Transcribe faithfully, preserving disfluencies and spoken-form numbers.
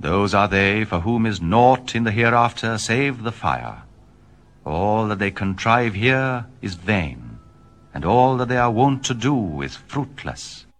Those are they for whom is naught in the hereafter save the fire. All that they contrive here is vain, and all that they are wont to do is fruitless.